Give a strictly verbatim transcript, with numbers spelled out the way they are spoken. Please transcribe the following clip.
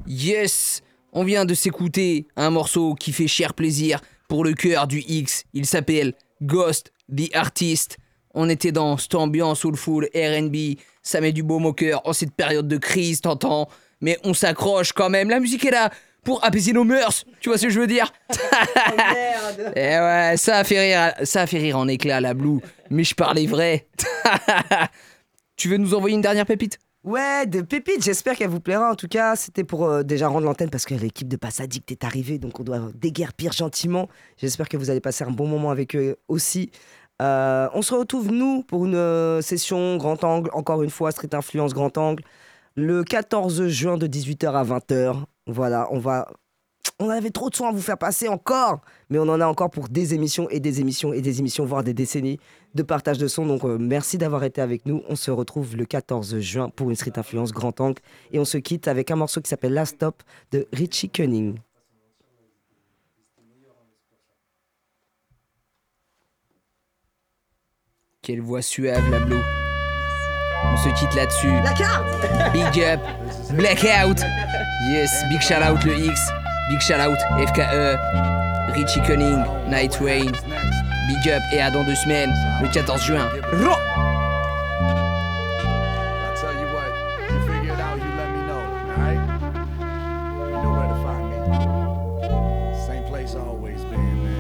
Yes, on vient de s'écouter un morceau qui fait cher plaisir pour le cœur du X. Il s'appelle Ghost the Artist. On était dans cette ambiance soulful R and B. Ça met du baume au cœur en cette période de crise, t'entends? Mais on s'accroche quand même. La musique est là pour apaiser nos mœurs. Tu vois ce que je veux dire? Oh merde. Eh ouais, ça a fait rire, ça a fait rire en éclat la Blue. Mais je parlais vrai. Tu veux nous envoyer une dernière pépite? Ouais, de pépites, j'espère qu'elle vous plaira. En tout cas, c'était pour euh, déjà rendre l'antenne parce que l'équipe de Passe Addict est arrivée, donc on doit déguerpir gentiment. J'espère que vous allez passer un bon moment avec eux aussi. Euh, on se retrouve, nous, pour une euh, session grand angle, encore une fois, Street Influence grand angle, le quatorze juin de dix-huit heures à vingt heures. Voilà, on va... On avait trop de soins à vous faire passer encore, mais on en a encore pour des émissions et des émissions et des émissions, voire des décennies de partage de son. Donc euh, merci d'avoir été avec nous. On se retrouve le quatorze juin pour une Street Influence grand angle et on se quitte avec un morceau qui s'appelle Last Stop de Richie Cunning. Quelle voix suave la Blue. On se quitte là-dessus. La carte. Big up, Blackout. Yes, big shout out le X. Big shout out F K E, Richie Cunning, Night Rain. Big up et à dans deux semaines, le quatorze juin. Ro